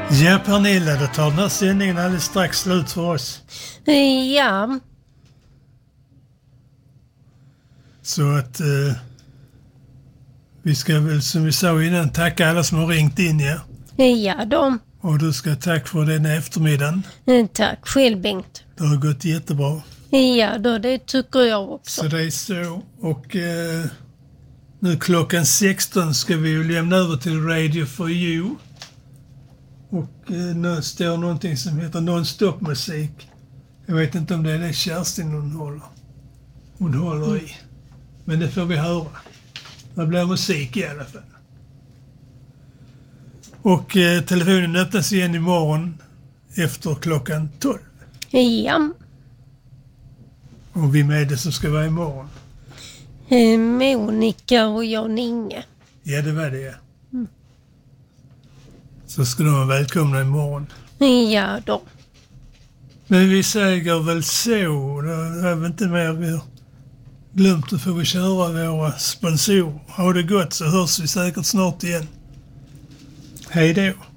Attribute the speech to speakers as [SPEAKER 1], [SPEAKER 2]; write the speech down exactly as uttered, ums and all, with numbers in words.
[SPEAKER 1] Ja, Pernilla, då tar den här sändningen alldeles strax slut för oss.
[SPEAKER 2] Ja.
[SPEAKER 1] Så att eh, vi ska väl, som vi sa innan, tacka alla som har ringt in, ja.
[SPEAKER 2] Ja, de.
[SPEAKER 1] Och du ska tack för den eftermiddagen.
[SPEAKER 2] Tack själv, Bengt.
[SPEAKER 1] Det har gått jättebra.
[SPEAKER 2] Ja, då, det tycker jag också.
[SPEAKER 1] Så det är så. Och eh, nu klockan sexton ska vi ju lämna över till Radio for You. Och eh, nu står någonting som heter non-stop-musik. Jag vet inte om det är det Kerstin hon håller. Hon håller i. Men det får vi höra. Det blir musik i alla fall. Och eh, telefonen öppnas igen imorgon efter klockan tolv.
[SPEAKER 2] Ja.
[SPEAKER 1] Och vem är det som ska vara imorgon?
[SPEAKER 2] Eh, Monica och Jan-Inge.
[SPEAKER 1] Ja, det var det, ja. Mm. Så ska de vara välkomna imorgon.
[SPEAKER 2] Ja, då.
[SPEAKER 1] Men vi säger väl så. Det är väl inte mer vi har glömt att få vi köra våra sponsorer. Ha det gott, så hörs vi säkert snart igen. Hej då.